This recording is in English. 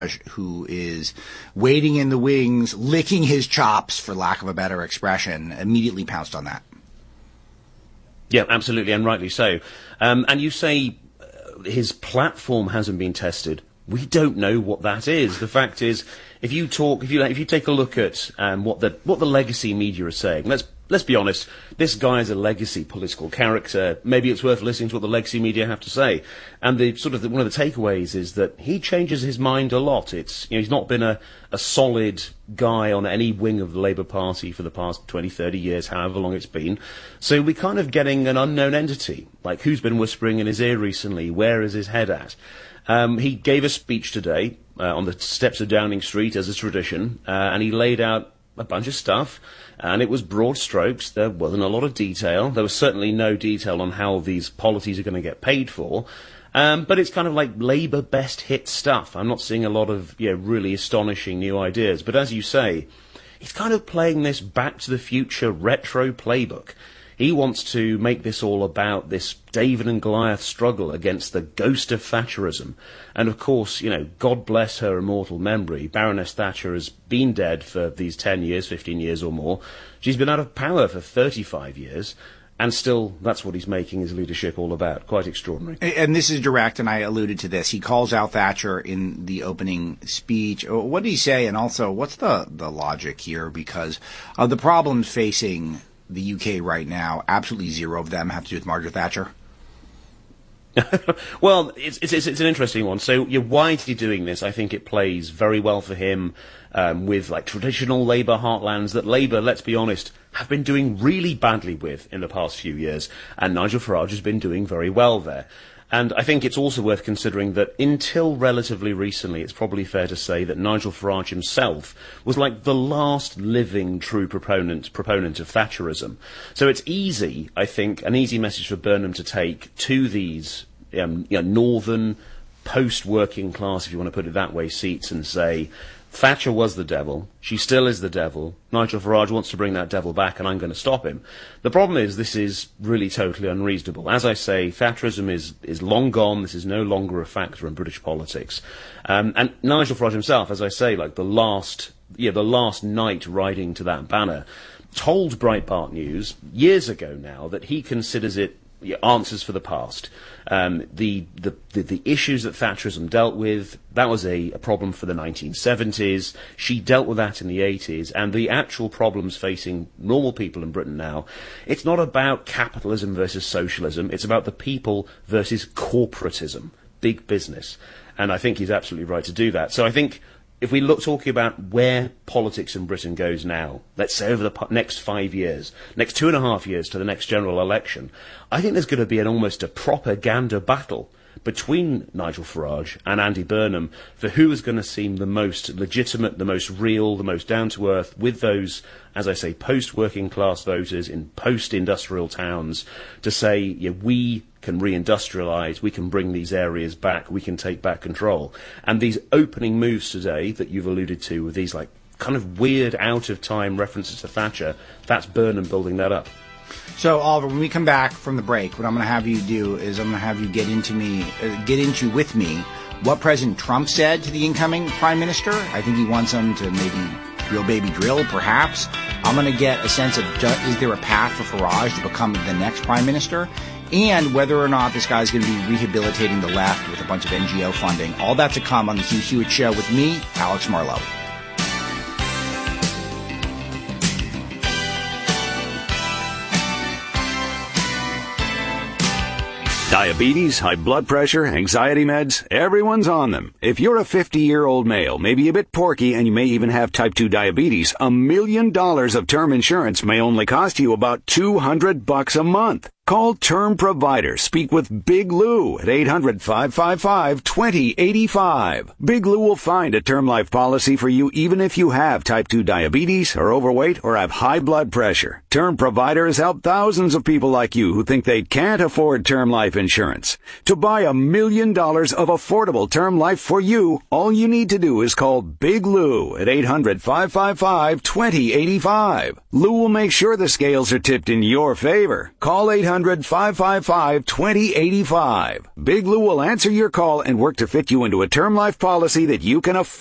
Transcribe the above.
who is waiting in the wings, licking his chops, for lack of a better expression, immediately pounced on that. Yeah, absolutely, and rightly so. And you say his platform hasn't been tested. We don't know what that is. The fact is, if you take a look at what the legacy media are saying, let's be honest, this guy is a legacy political character. Maybe it's worth listening to what the legacy media have to say. And one of the takeaways is that he changes his mind a lot. He's not been a solid guy on any wing of the Labour Party for the past 20, 30 years, however long it's been. So we're kind of getting an unknown entity, like who's been whispering in his ear recently, where is his head at? He gave a speech today on the steps of Downing Street, as is tradition, and he laid out a bunch of stuff, and it was broad strokes. There wasn't a lot of detail. There was certainly no detail on how these policies are going to get paid for. But it's kind of like Labour best hit stuff. I'm not seeing a lot of really astonishing new ideas. But as you say, he's kind of playing this Back to the Future retro playbook. He wants to make this all about this David and Goliath struggle against the ghost of Thatcherism. And of course, God bless her immortal memory, Baroness Thatcher has been dead for these 10 years, 15 years or more. She's been out of power for 35 years. And still, that's what he's making his leadership all about. Quite extraordinary. And this is direct, and I alluded to this. He calls out Thatcher in the opening speech. What did he say? And also, what's the logic here? Because of the problems facing the UK right now, absolutely zero of them have to do with Margaret Thatcher. Well, it's an interesting one. So, why is he doing this? I think it plays very well for him with traditional Labour heartlands that Labour, let's be honest, have been doing really badly with in the past few years, and Nigel Farage has been doing very well there. And I think it's also worth considering that until relatively recently, it's probably fair to say that Nigel Farage himself was like the last living true proponent of Thatcherism. So it's easy, I think, an easy message for Burnham to take to these northern, post-working class, if you want to put it that way, seats and say, Thatcher was the devil. She still is the devil. Nigel Farage wants to bring that devil back, and I'm going to stop him. The problem is this is really totally unreasonable. As I say, Thatcherism is long gone. This is no longer a factor in British politics. And Nigel Farage himself, as I say, the last knight riding to that banner, told Breitbart News years ago now that he considers it answers for the past. The issues that Thatcherism dealt with, that was a problem for the 1970s. She dealt with that in the 80s. And the actual problems facing normal people in Britain now, it's not about capitalism versus socialism. It's about the people versus corporatism, big business. And I think he's absolutely right to do that. So I think if we look talking about where politics in Britain goes now, let's say over the next 5 years, next 2.5 years to the next general election, I think there's going to be almost a propaganda battle between Nigel Farage and Andy Burnham for who is going to seem the most legitimate, the most real, the most down-to-earth with those, as I say, post-working class voters in post-industrial towns to say, we can reindustrialise, we can bring these areas back, we can take back control. And these opening moves today that you've alluded to with these kind of weird out-of-time references to Thatcher, that's Burnham building that up. So, Oliver, when we come back from the break, what I'm going to have you do is I'm going to have you get into with me what President Trump said to the incoming Prime Minister. I think he wants him to maybe drill baby drill, perhaps. I'm going to get a sense of is there a path for Farage to become the next Prime Minister? And whether or not this guy's going to be rehabilitating the left with a bunch of NGO funding. All that to come on the Hugh Hewitt Show with me, Alex Marlowe. Diabetes, high blood pressure, anxiety meds, everyone's on them. If you're a 50-year-old male, maybe a bit porky, and you may even have type 2 diabetes, $1 million of term insurance may only cost you about $200 a month. Call Term Provider. Speak with Big Lou at 800-555-2085. Big Lou will find a term life policy for you even if you have type 2 diabetes, are overweight, or have high blood pressure. Term Provider has helped thousands of people like you who think they can't afford term life insurance. To buy $1 million of affordable term life for you, all you need to do is call Big Lou at 800-555-2085. Lou will make sure the scales are tipped in your favor. Call 800 1-800-555-2085. Big Lou will answer your call and work to fit you into a term life policy that you can afford.